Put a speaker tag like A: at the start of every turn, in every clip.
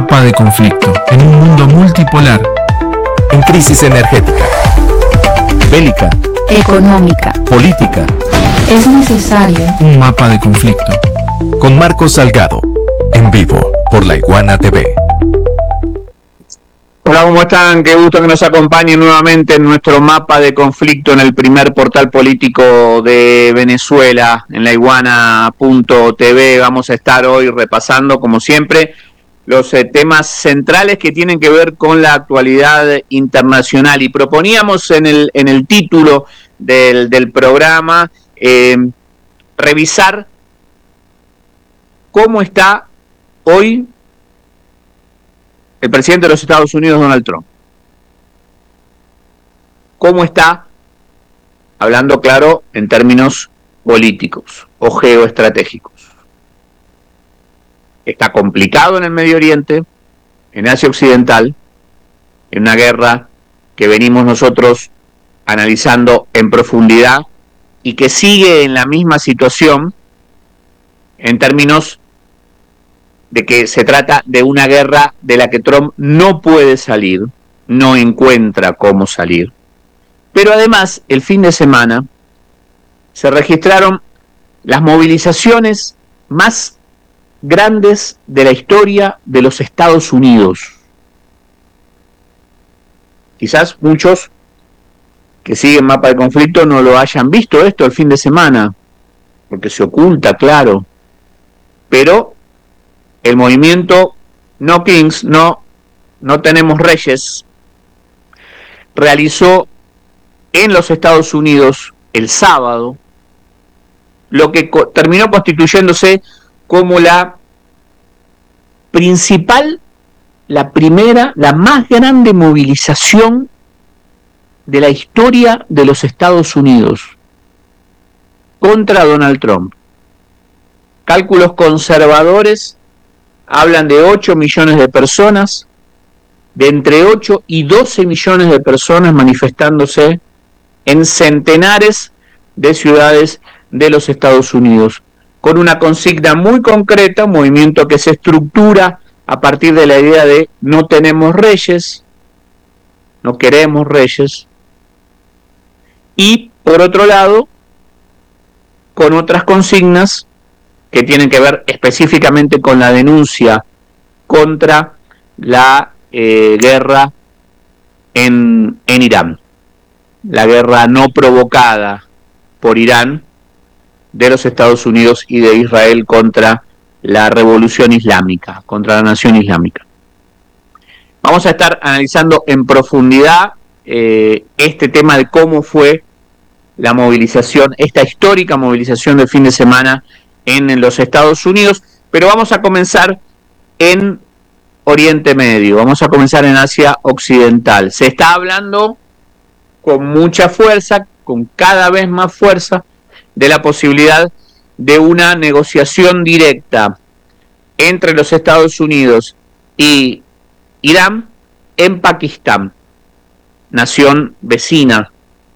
A: mapa de conflicto en un mundo multipolar.
B: En crisis energética, bélica,
C: económica,
B: política.
C: Es necesario
A: un mapa de conflicto.
B: Con Marcos Salgado, en vivo por La Iguana TV.
D: Hola, ¿cómo están? Qué gusto que nos acompañen nuevamente en nuestro mapa de conflicto en el primer portal político de Venezuela, en laiguana.tv. Vamos a estar hoy repasando, como siempre, los temas centrales que tienen que ver con la actualidad internacional. Y proponíamos en el título del programa revisar cómo está hoy el presidente de los Estados Unidos, Donald Trump. ¿Cómo está? Hablando claro en términos políticos o geoestratégicos. Está complicado en el Medio Oriente, en Asia Occidental, en una guerra que venimos nosotros analizando en profundidad y que sigue en la misma situación en términos de que se trata de una guerra de la que Trump no puede salir, no encuentra cómo salir. Pero además, el fin de semana se registraron las movilizaciones más grandes de la historia de los Estados Unidos. Quizás muchos que siguen Mapa de Conflicto no lo hayan visto esto el fin de semana, porque se oculta, claro. Pero el movimiento No Kings, no tenemos reyes, realizó en los Estados Unidos el sábado lo que terminó constituyéndose como la principal, la primera, la más grande movilización de la historia de los Estados Unidos contra Donald Trump. Cálculos conservadores hablan de 8 millones de personas, de entre 8 y 12 millones de personas manifestándose en centenares de ciudades de los Estados Unidos, con una consigna muy concreta, un movimiento que se estructura a partir de la idea de no tenemos reyes, no queremos reyes, y por otro lado, con otras consignas que tienen que ver específicamente con la denuncia contra la guerra en Irán, la guerra no provocada por Irán de los Estados Unidos y de Israel contra la revolución islámica, contra la nación islámica. Vamos a estar analizando en profundidad este tema de cómo fue la movilización, esta histórica movilización del fin de semana en los Estados Unidos, pero vamos a comenzar en Oriente Medio, vamos a comenzar en Asia Occidental. Se está hablando con mucha fuerza, con cada vez más fuerza, de la posibilidad de una negociación directa entre los Estados Unidos y Irán en Pakistán, nación vecina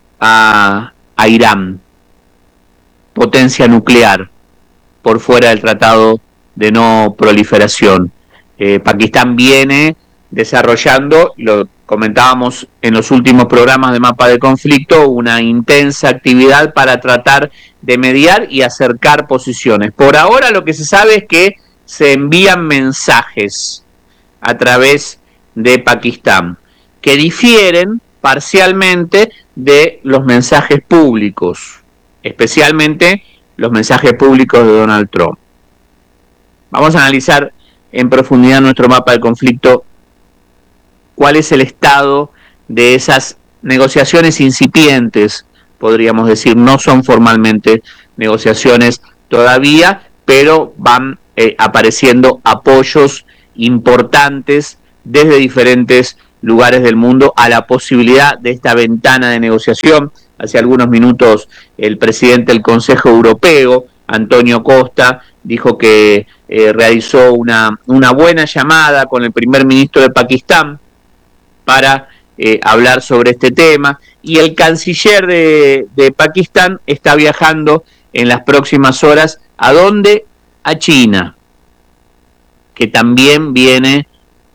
D: a Irán, potencia nuclear, por fuera del Tratado de No Proliferación. Pakistán viene desarrollando, lo comentábamos en los últimos programas de Mapa de Conflicto, una intensa actividad para tratar de mediar y acercar posiciones. Por ahora lo que se sabe es que se envían mensajes a través de Pakistán, que difieren parcialmente de los mensajes públicos, especialmente los mensajes públicos de Donald Trump. Vamos a analizar en profundidad nuestro mapa de conflicto, cuál es el estado de esas negociaciones incipientes, podríamos decir, no son formalmente negociaciones todavía, pero van apareciendo apoyos importantes desde diferentes lugares del mundo a la posibilidad de esta ventana de negociación. Hace algunos minutos el presidente del Consejo Europeo, Antonio Costa, dijo que realizó una buena llamada con el primer ministro de Pakistán para hablar sobre este tema, y el canciller de Pakistán está viajando en las próximas horas. ¿A dónde? A China, que también viene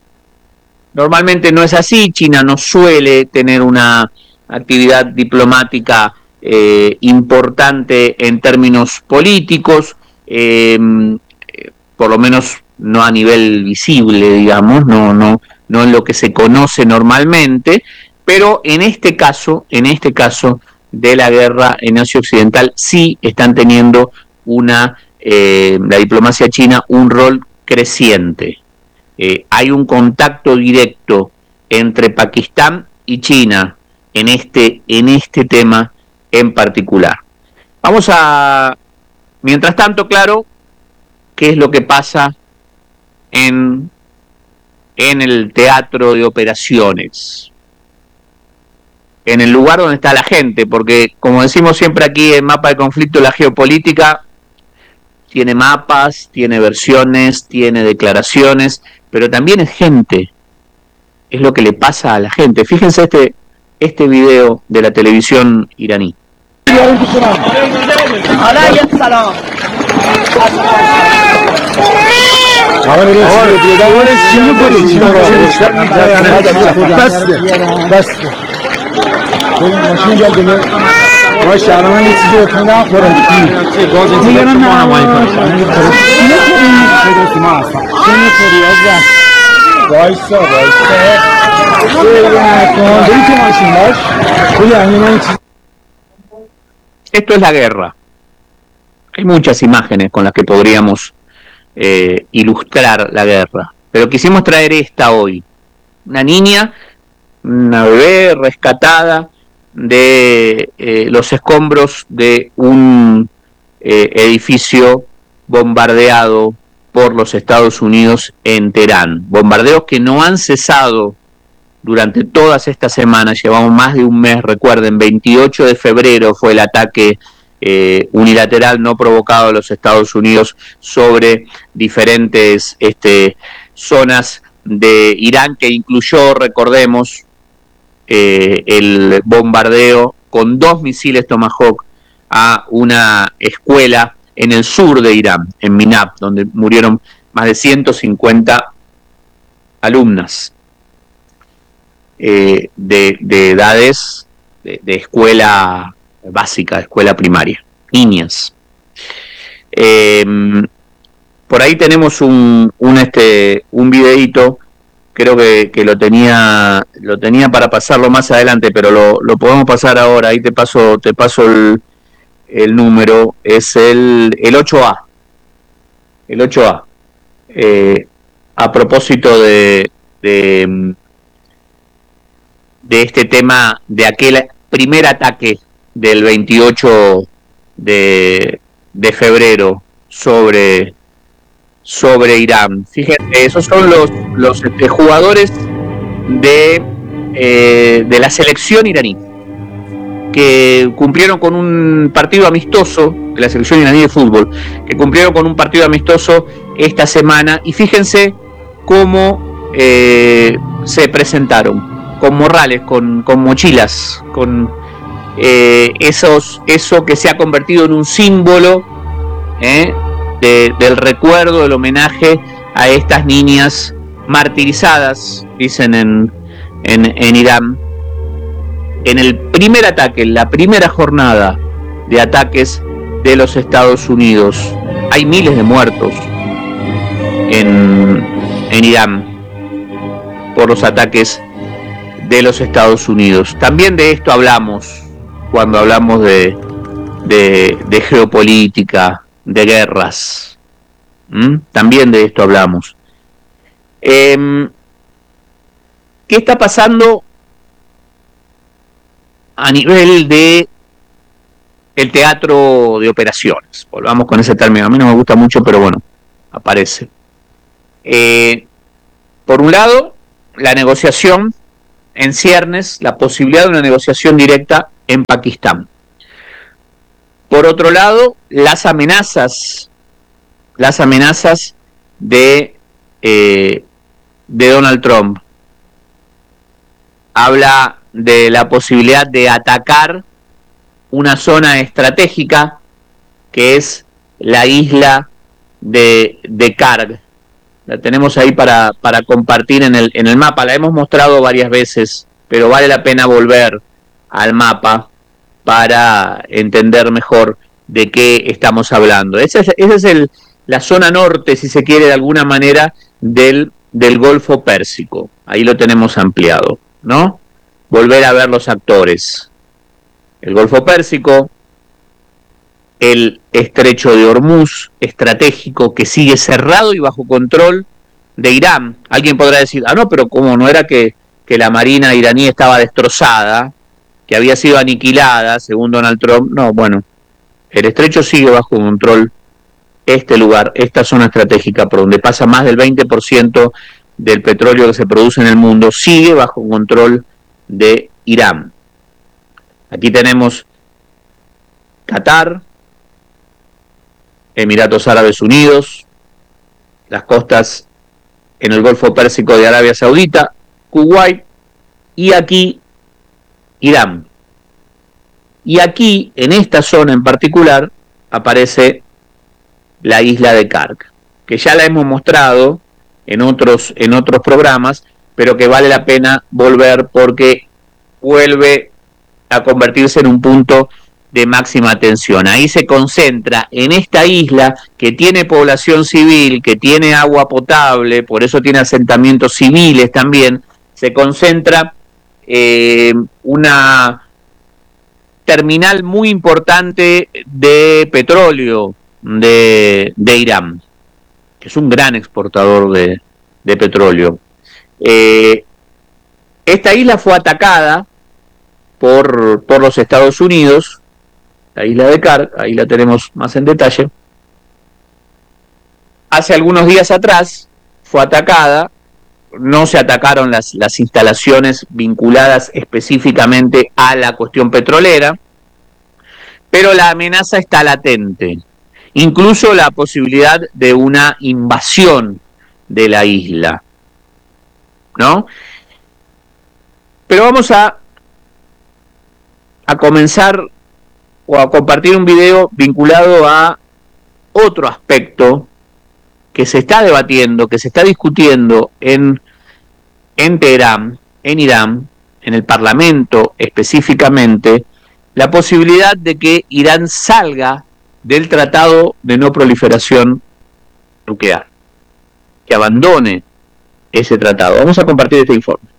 D: Normalmente no es así. China no suele tener una actividad diplomática importante en términos políticos, por lo menos no a nivel visible, digamos, no en lo que se conoce normalmente, pero en este caso de la guerra en Asia Occidental sí están teniendo la diplomacia china un rol creciente. Hay un contacto directo entre Pakistán y China en este tema en particular. Vamos a, mientras tanto, claro, qué es lo que pasa en el teatro de operaciones, en el lugar donde está la gente, porque como decimos siempre aquí en Mapa de Conflicto, la geopolítica tiene mapas, tiene versiones, tiene declaraciones, pero también es gente, es lo que le pasa a la gente. Fíjense este video de la televisión iraní. Esto es la guerra. Hay muchas imágenes con las que podríamos ilustrar la guerra, pero quisimos traer esta hoy. Una niña, una bebé rescatada de los escombros de un edificio bombardeado por los Estados Unidos en Teherán. Bombardeos que no han cesado durante todas estas semanas. Llevamos más de un mes, recuerden, 28 de febrero fue el ataque unilateral no provocado de los Estados Unidos sobre diferentes zonas de Irán, que incluyó, recordemos, el bombardeo con 2 misiles Tomahawk a una escuela en el sur de Irán, en Minab, donde murieron más de 150 alumnas de edades de escuela básica, escuela primaria, niñas. Por ahí tenemos un videíto. Creo que lo tenía para pasarlo más adelante, pero lo podemos pasar ahora. Ahí te paso el número. Es el 8A. El 8A. A propósito de este tema, de aquel primer ataque del 28 de febrero sobre Irán. Fíjense, esos son los jugadores de la selección iraní, que cumplieron con un partido amistoso, de la selección iraní de fútbol, que cumplieron con un partido amistoso esta semana, y fíjense cómo se presentaron, con morrales, con mochilas, con eso que se ha convertido en un símbolo del recuerdo, del homenaje a estas niñas martirizadas, dicen en Irán, en el primer ataque, en la primera jornada de ataques de los Estados Unidos. Hay miles de muertos en Irán por los ataques de los Estados Unidos. También de esto hablamos cuando hablamos de geopolítica, de guerras. También de esto hablamos. ¿Qué está pasando a nivel de el teatro de operaciones? Volvamos con ese término. A mí no me gusta mucho, pero bueno, aparece. Por un lado, la negociación en ciernes, la posibilidad de una negociación directa en Pakistán. Por otro lado, las amenazas de Donald Trump. Habla de la posibilidad de atacar una zona estratégica que es la isla de Karg, La tenemos ahí para compartir en el mapa. La hemos mostrado varias veces, pero vale la pena volver al mapa para entender mejor de qué estamos hablando. Esa es la zona norte, si se quiere, de alguna manera, del Golfo Pérsico. Ahí lo tenemos ampliado, ¿no? Volver a ver los actores. El Golfo Pérsico, el estrecho de Hormuz, estratégico, que sigue cerrado y bajo control de Irán. Alguien podrá decir, no, pero ¿cómo no era que la marina iraní estaba destrozada, que había sido aniquilada, según Donald Trump? No, bueno, el estrecho sigue bajo control, este lugar, esta zona estratégica, por donde pasa más del 20% del petróleo que se produce en el mundo, sigue bajo control de Irán. Aquí tenemos Qatar, Emiratos Árabes Unidos, las costas en el Golfo Pérsico de Arabia Saudita, Kuwait, y aquí Irán. Y aquí, en esta zona en particular, aparece la isla de Kark, que ya la hemos mostrado en otros programas, pero que vale la pena volver porque vuelve a convertirse en un punto de máxima atención. Ahí se concentra, en esta isla que tiene población civil, que tiene agua potable, por eso tiene asentamientos civiles también, se concentra una terminal muy importante de petróleo de Irán, que es un gran exportador de petróleo. Esta isla fue atacada por los Estados Unidos, la isla de Kark, ahí la tenemos más en detalle. Hace algunos días atrás fue atacada, no se atacaron las instalaciones vinculadas específicamente a la cuestión petrolera, pero la amenaza está latente, incluso la posibilidad de una invasión de la isla, ¿no? Pero vamos a comenzar o a compartir un video vinculado a otro aspecto que se está debatiendo, que se está discutiendo en Teherán, en Irán, en el Parlamento específicamente, la posibilidad de que Irán salga del Tratado de No Proliferación Nuclear, que abandone ese tratado. Vamos a compartir este informe.